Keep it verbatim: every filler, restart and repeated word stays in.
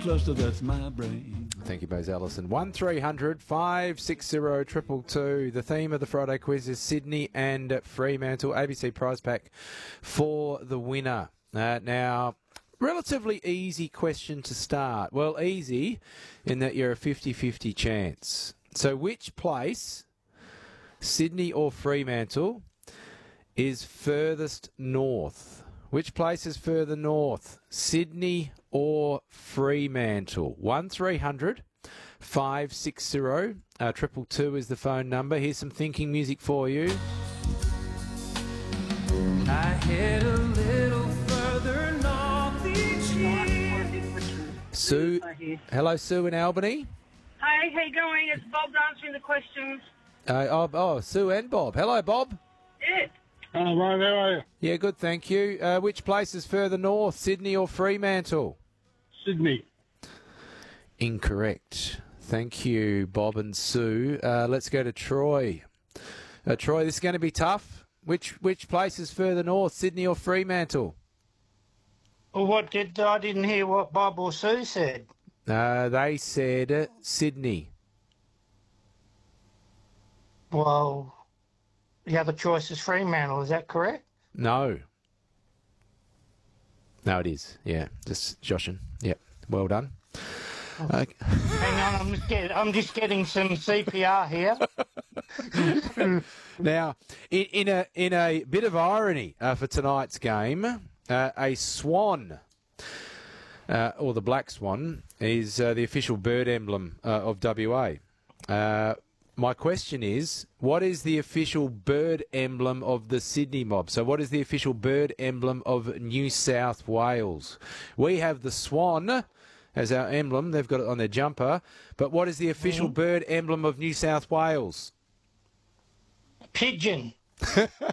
cluster, that's my brain. Thank you, Bose Allison. one three hundred five six zero two two two. The theme of the Friday quiz is Sydney and Fremantle. A B C prize pack for the winner. Uh, now, relatively easy question to start. Well, easy in that you're a fifty-fifty chance. So which place, Sydney or Fremantle, is furthest north? Which place is further north, Sydney or Fremantle? one three hundred five six zero two two two is the phone number. Here's some thinking music for you. I head a little further north each year. Sue, hello, Sue in Albany. Hi, how you going? It's Bob answering the questions. Uh, oh, oh, Sue and Bob. Hello, Bob. Yeah. Oh, right, how are you? Yeah, good, thank you. Uh, which place is further north, Sydney or Fremantle? Sydney. Incorrect. Thank you, Bob and Sue. Uh, let's go to Troy. Uh, Troy, this is going to be tough. Which which place is further north, Sydney or Fremantle? Well, what did I didn't hear what Bob or Sue said. Uh, they said uh, Sydney. Well, the other choice is Fremantle. Is that correct? No. No, it is. Yeah, just joshing. Yep, well done. Okay. Hang on, I'm just getting, I'm just getting some C P R here. Now, in, in a in a bit of irony uh, for tonight's game, uh, a swan, uh, or the black swan, is uh, the official bird emblem uh, of W A. Uh, my question is, what is the official bird emblem of the Sydney Mob? So what is the official bird emblem of New South Wales? We have the swan as our emblem. They've got it on their jumper. But what is the official Mm. bird emblem of New South Wales? Pigeon.